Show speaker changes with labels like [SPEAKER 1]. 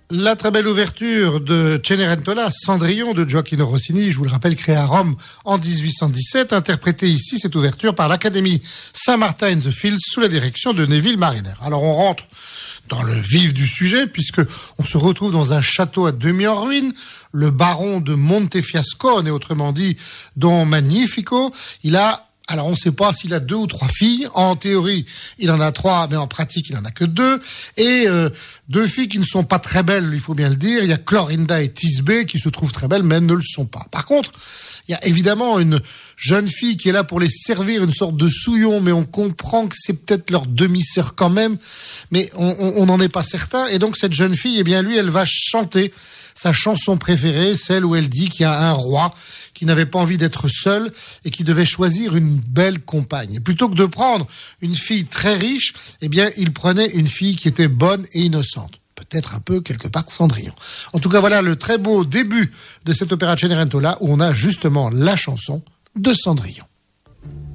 [SPEAKER 1] La très belle ouverture de Cenerentola, Cendrillon de Gioacchino Rossini, je vous le rappelle, créé à Rome en 1817, interprétée ici, cette ouverture, par l'Académie Saint-Martin in the Fields sous la direction de Neville Marriner. Alors on rentre dans le vif du sujet, puisque on se retrouve dans un château à demi en ruine, le baron de Montefiascone, autrement dit, Don Magnifico. Alors, on ne sait pas s'il a 2 ou 3 filles. En théorie, il en a 3, mais en pratique, il en a que 2. Et 2 filles qui ne sont pas très belles, il faut bien le dire. Il y a Clorinda et Thisbé qui se trouvent très belles, mais elles ne le sont pas. Par contre, il y a évidemment une jeune fille qui est là pour les servir, une sorte de souillon, mais on comprend que c'est peut-être leur demi-sœur quand même. Mais on n'en est pas certain. Et donc, cette jeune fille, eh bien, lui, elle va chanter sa chanson préférée, celle où elle dit qu'il y a un roi qui n'avait pas envie d'être seul et qui devait choisir une belle compagne. Et plutôt que de prendre une fille très riche, eh bien, il prenait une fille qui était bonne et innocente. Peut-être un peu, quelque part, Cendrillon. En tout cas, voilà le très beau début de cet opéra Cenerentola où on a justement la chanson de Cendrillon.